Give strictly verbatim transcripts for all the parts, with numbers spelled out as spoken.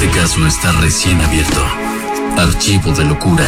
Este caso está recién abierto. Archivo de locura.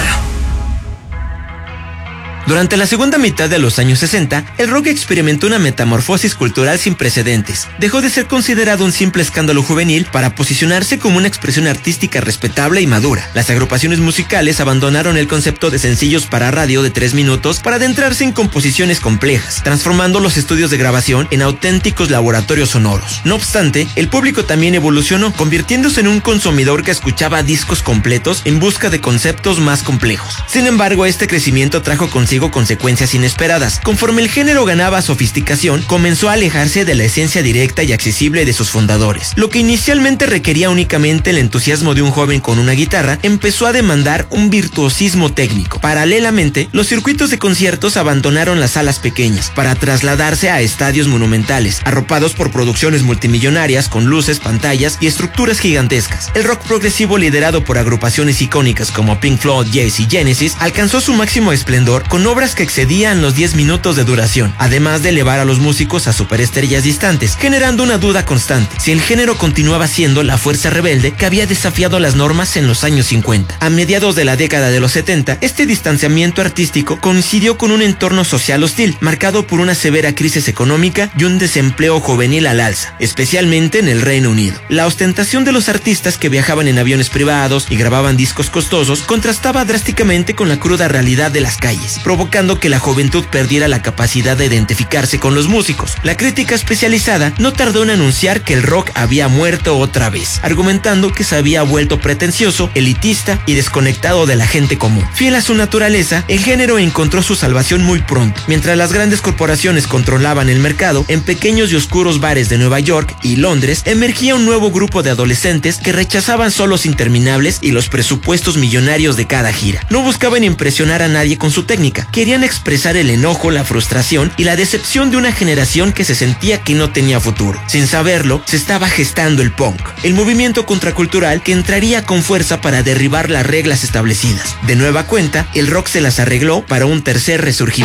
Durante la segunda mitad de los años sesenta, el rock experimentó una metamorfosis cultural sin precedentes. Dejó de ser considerado un simple escándalo juvenil para posicionarse como una expresión artística respetable y madura. Las agrupaciones musicales abandonaron el concepto de sencillos para radio de tres minutos para adentrarse en composiciones complejas, transformando los estudios de grabación en auténticos laboratorios sonoros. No obstante, el público también evolucionó, convirtiéndose en un consumidor que escuchaba discos completos en busca de conceptos más complejos. Sin embargo, este crecimiento trajo consigo consecuencias inesperadas. Conforme el género ganaba sofisticación, comenzó a alejarse de la esencia directa y accesible de sus fundadores. Lo que inicialmente requería únicamente el entusiasmo de un joven con una guitarra, empezó a demandar un virtuosismo técnico. Paralelamente, los circuitos de conciertos abandonaron las salas pequeñas para trasladarse a estadios monumentales, arropados por producciones multimillonarias con luces, pantallas y estructuras gigantescas. El rock progresivo, liderado por agrupaciones icónicas como Pink Floyd, Yes y Genesis, alcanzó su máximo esplendor con obras que excedían los diez minutos de duración, además de elevar a los músicos a superestrellas distantes, generando una duda constante: si el género continuaba siendo la fuerza rebelde que había desafiado las normas en los años cincuenta. A mediados de la década de los setenta, este distanciamiento artístico coincidió con un entorno social hostil, marcado por una severa crisis económica y un desempleo juvenil al alza, especialmente en el Reino Unido. La ostentación de los artistas que viajaban en aviones privados y grababan discos costosos contrastaba drásticamente con la cruda realidad de las calles, provocando que la juventud perdiera la capacidad de identificarse con los músicos. La crítica especializada no tardó en anunciar que el rock había muerto otra vez, argumentando que se había vuelto pretencioso, elitista y desconectado de la gente común. Fiel a su naturaleza, el género encontró su salvación muy pronto. Mientras las grandes corporaciones controlaban el mercado, en pequeños y oscuros bares de Nueva York y Londres emergía un nuevo grupo de adolescentes que rechazaban solos interminables y los presupuestos millonarios de cada gira. No buscaban impresionar a nadie con su técnica. Querían expresar el enojo, la frustración y la decepción de una generación que se sentía que no tenía futuro. Sin saberlo, se estaba gestando el punk, el movimiento contracultural que entraría con fuerza para derribar las reglas establecidas. De nueva cuenta, el rock se las arregló para un tercer resurgimiento.